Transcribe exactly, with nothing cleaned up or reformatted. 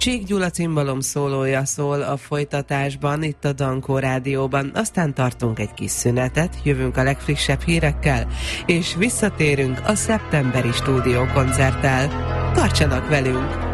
Csík Gyula cimbalom szólója szól a folytatásban, itt a Dankó Rádióban, aztán tartunk egy kis szünetet, jövünk a legfrissebb hírekkel, és visszatérünk a szeptemberi stúdiókoncerttel. Tartsanak velünk!